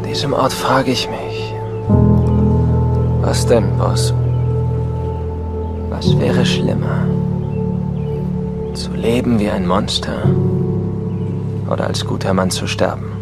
diesem Ort frage ich mich, was denn, Boss? Was wäre schlimmer? Zu leben wie ein Monster oder als guter Mann zu sterben?